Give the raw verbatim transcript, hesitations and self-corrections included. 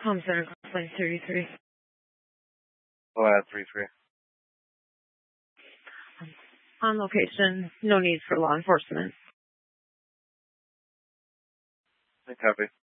Home Center Complaint thirty-three. Oh, I had three three. On location, no need for law enforcement. Copy.